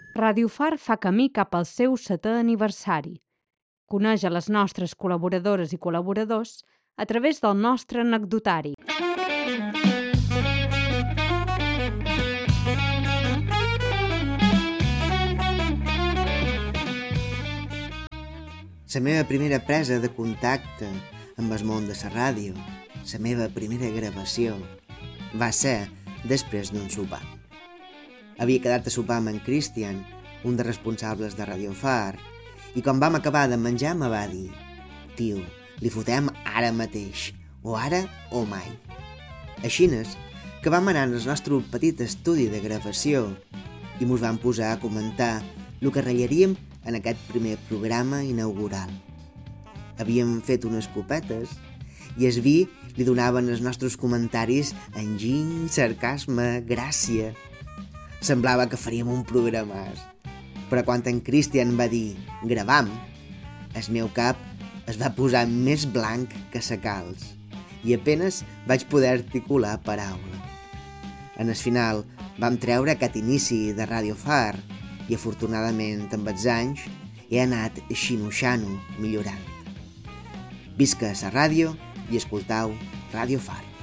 Ràdio Far fa camí cap al seu 7è aniversari. Coneix a les nostres col·laboradores i col·laboradors a través del nostre anecdotari. La meva primera presa de contacte amb el món de la ràdio, la meva primera gravació, va ser després d'un sopar. Havia quedat a sopar amb en Christian, un dels responsables de Radio Far, i quan vam acabar de menjar me va dir: «Tio, li fotem ara mateix, o ara o mai». Així que vam anar al nostre petit estudi de gravació i mos vam posar a comentar el que ratllaríem en aquest primer programa inaugural. Havíem fet unes copetes i el vi li donaven els nostres comentaris enginy, sarcasme, gràcia. Semblava que faríem un programàs. Però quan en Christian va dir «gravam», el meu cap es va posar més blanc que sa calç i apenes vaig poder articular paraula. En el final vam treure aquest inici de Radio Far i afortunadament amb els anys he anat xino-xano millorant. Visca la ràdio i escoltau Radio Far.